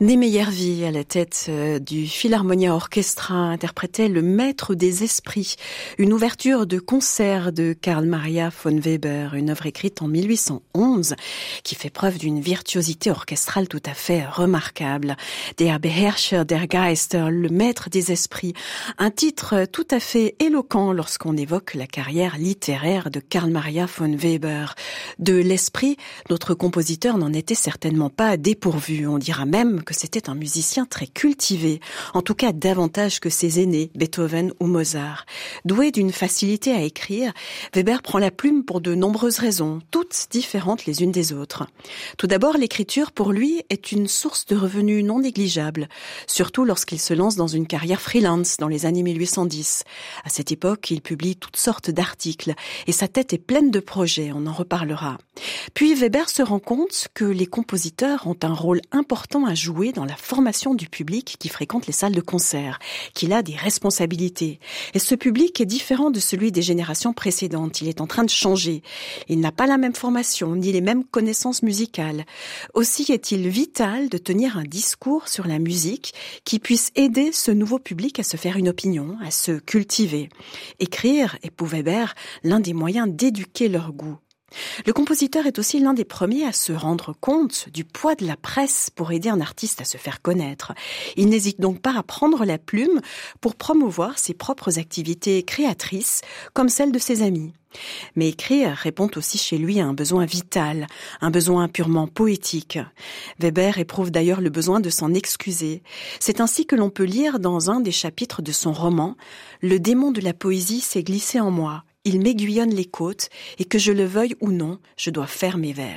Né Meyervi, à la tête du Philharmonia Orchestra, interprétait Le Maître des Esprits, une ouverture de concert de Carl Maria von Weber, une œuvre écrite en 1811 qui fait preuve d'une virtuosité orchestrale tout à fait remarquable. Der Beherrscher der Geister, Le Maître des Esprits, un titre tout à fait éloquent lorsqu'on évoque la carrière littéraire de Carl Maria von Weber. De l'esprit, notre compositeur n'en était certainement pas dépourvu. On dira même que c'était un musicien très cultivé, en tout cas davantage que ses aînés, Beethoven ou Mozart. Doué d'une facilité à écrire, Weber prend la plume pour de nombreuses raisons, toutes différentes les unes des autres. Tout d'abord, l'écriture pour lui est une source de revenus non négligeable, surtout lorsqu'il se lance dans une carrière freelance dans les années 1810. À cette époque, il publie toutes sortes d'articles et sa tête est pleine de projets, on en reparlera. Puis Weber se rend compte que les compositeurs ont un rôle important à jouer dans la formation du public qui fréquente les salles de concert, qu'il a des responsabilités. Et ce public est différent de celui des générations précédentes. Il est en train de changer. Il n'a pas la même formation, ni les mêmes connaissances musicales. Aussi est-il vital de tenir un discours sur la musique qui puisse aider ce nouveau public à se faire une opinion, à se cultiver. Écrire est pour Weber l'un des moyens d'éduquer leur goût. Le compositeur est aussi l'un des premiers à se rendre compte du poids de la presse pour aider un artiste à se faire connaître. Il n'hésite donc pas à prendre la plume pour promouvoir ses propres activités créatrices comme celles de ses amis. Mais écrire répond aussi chez lui à un besoin vital, un besoin purement poétique. Weber éprouve d'ailleurs le besoin de s'en excuser. C'est ainsi que l'on peut lire dans un des chapitres de son roman « Le démon de la poésie s'est glissé en moi. Il m'aiguillonne les côtes, et que je le veuille ou non, je dois faire mes vers. »